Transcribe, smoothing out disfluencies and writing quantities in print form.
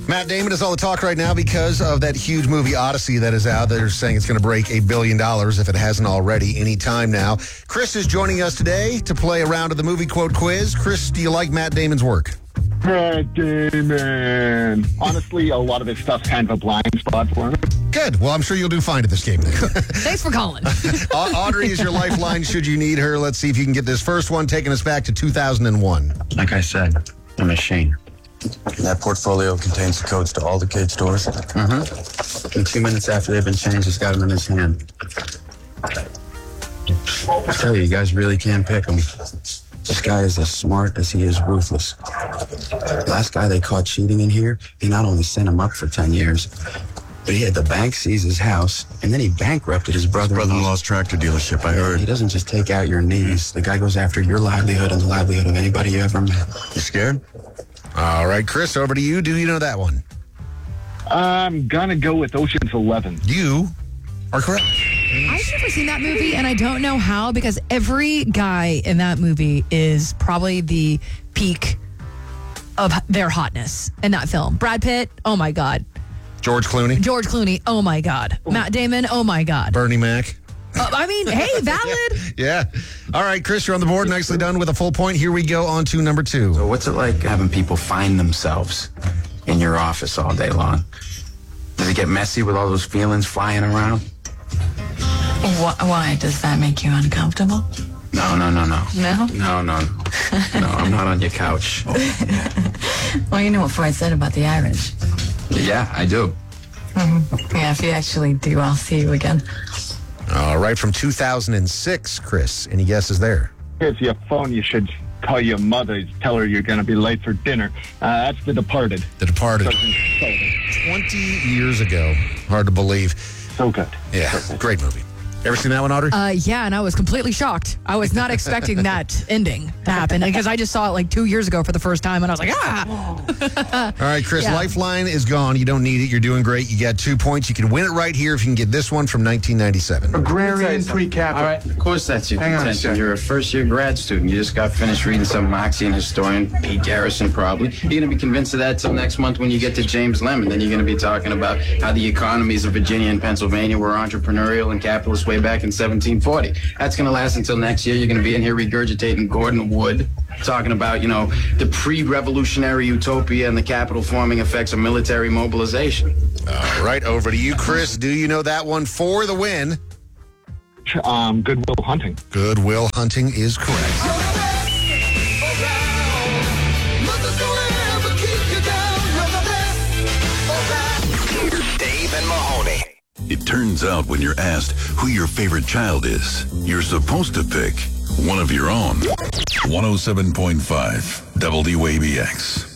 Matt Damon is all the talk right now because of that huge movie Odyssey that is out. They're saying it's going to break $1 billion if it hasn't already any time now. Chris is joining us today to play a round of the movie quote quiz. Chris, do you like Matt Damon's work? Matt Damon. Honestly, a lot of his stuff's kind of a blind spot for me. Good. Well, I'm sure you'll do fine at this game then. Thanks for calling. Audrey is your lifeline should you need her. Let's see if you can get this first one, taking us back to 2001. Like I said, a machine. That portfolio contains the codes to all the cage stores. And 2 minutes after they've been changed, he's got them in his hand. I tell you guys really can't pick him. This guy is as smart as he is ruthless. Last guy they caught cheating in here, he not only sent him up for 10 years, but he had the bank seize his house, and then he bankrupted his brother-in-law's tractor dealership, I heard. He doesn't just take out your knees. The guy goes after your livelihood and the livelihood of anybody you ever met. You scared? All right, Chris, over to you. Do you know that one? I'm gonna go with Ocean's 11. You are correct. I've never seen that movie, and I don't know how, because every guy in that movie is probably the peak of their hotness in that film. Brad Pitt, oh my God. George Clooney, oh my God. Matt Damon, oh my God. Bernie Mac. I mean, hey, valid. Yeah. All right, Chris, you're on the board. Nicely done with a full point. Here we go on to number 2. So what's it like having people find themselves in your office all day long? Does it get messy with all those feelings flying around? Why? Does that make you uncomfortable? No. No? No, I'm not on your couch. Well, you know what Freud said about the Irish. Yeah, I do. Yeah, if you actually do, I'll see you again. All right, from 2006, Chris. Any guesses there? If you phone, you should call your mother. Tell her you're going to be late for dinner. That's The Departed. The Departed. 20 20 years ago. Hard to believe. So good. Yeah, great movie. Ever seen that one, Audrey? Yeah, and I was completely shocked. I was not expecting that ending to happen because I just saw it like 2 years ago for the first time, and I was like, ah! All right, Chris, Yeah. Lifeline is gone. You don't need it. You're doing great. You got 2 points. You can win it right here if you can get this one from 1997. Agrarian pre-capital. All right, of course that's your Hang on a intention. sec. You're a first-year grad student. You just got finished reading some Marxian historian, Pete Garrison, probably. You're going to be convinced of that till next month when you get to James Lemon. Then you're going to be talking about how the economies of Virginia and Pennsylvania were entrepreneurial and capitalist way back in 1740. That's going to last until next year. You're going to be in here regurgitating Gordon Wood, talking about, the pre-revolutionary utopia and the capital forming effects of military mobilization. All right, over to you, Chris. Do you know that one for the win? Good Will Hunting. Good Will Hunting is correct. Dave and Mahoney. It turns out when you're asked who your favorite child is, you're supposed to pick one of your own. 107.5 WABX.